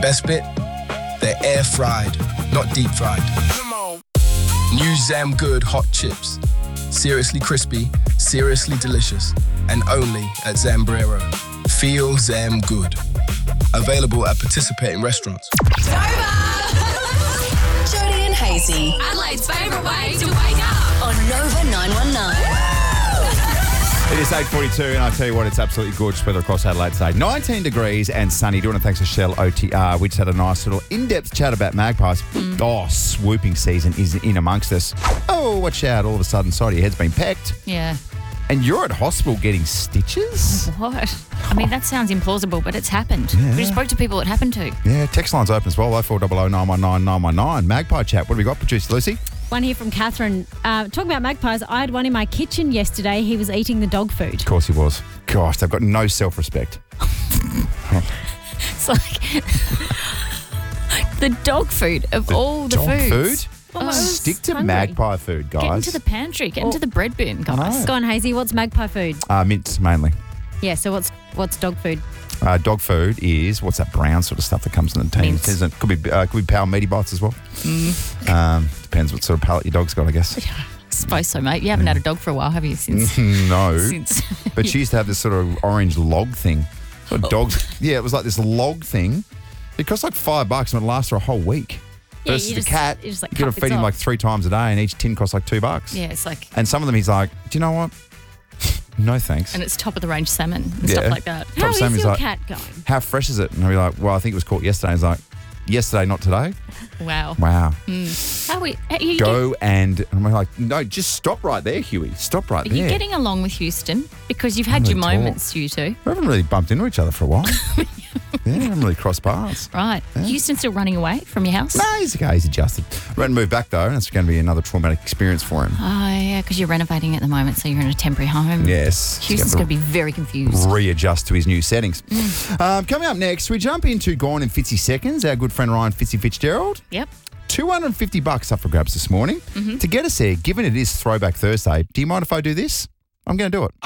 best bit? They're air fried, not deep fried. Come on. New Zam Good hot chips. Seriously crispy, seriously delicious, and only at Zambrero. Feel Zam Good. Available at participating restaurants. Jody and Hazy. Adelaide's favourite way to wake up. On Nova 919. It is 8:42, and I tell you what, it's absolutely gorgeous weather across Adelaide today. 19 degrees and sunny. Doing it thanks to Shell OTR. We just had a nice little in-depth chat about magpies. Oh, swooping season is in amongst us. Oh, watch out. All of a sudden, side of your head's been pecked. Yeah. And you're at hospital getting stitches? What? I mean, that sounds implausible, but it's happened. Yeah. We just spoke to people it happened to. Yeah, text line's open as well. 0400 919 919. Magpie chat. What have we got, producer Lucy? One here from Catherine. Talking about magpies, I had one in my kitchen yesterday. He was eating the dog food. Of course he was. Gosh, they've got no self-respect. It's like the dog food of all the dog foods. food? Oh, Stick to hungry. magpie food, guys. Get into the pantry. Get into the bread bin, guys. Go on, Hazy. What's magpie food? Mints, mainly. Yeah, so what's dog food? Dog food is, what's that brown sort of stuff that comes in the tins, Mints. isn't it? Could be power meaty bites as well. Depends what sort of palate your dog's got, I guess. I suppose so, mate. You haven't had a dog for a while, have you? Since No. since But she used to have this sort of orange log thing. Sort of dogs. Yeah, it was like this log thing. It cost like $5 and it lasts for a whole week. Yeah, Versus you the just- cat, you just, like, you got to cut feed bits him off. like 3 times a day and each tin costs like $2. yeah, it's like, And some of them he's like, do you know what? No thanks. and it's top of the range salmon and Yeah. stuff like that. How is Sammy's your like- cat going? How fresh is it? And I'll be like, well, I think it was caught yesterday. He's like, yesterday, not today? Wow. Wow. How are you Go and I'm like, no, just stop right there, Huey. Stop right Are there. you getting along with Houston? Because you've had Not your at all. moments, you two. We haven't really bumped into each other for a while. Yeah, haven't really crossed paths. Right. Houston still running away from your house? No, he's okay. He's adjusted. We're going to move back, though, and it's going to be another traumatic experience for him. Oh, yeah, because you're renovating at the moment, so you're in a temporary home. Yes. He's Houston's going to be very confused. readjust to his new settings. Coming up next, we jump into Gone in Fitzy Seconds. Our good friend Ryan Fitzgerald. Yep. $250 up for grabs this morning. To get us there, given it is Throwback Thursday, do you mind if I do this? I'm going to do it.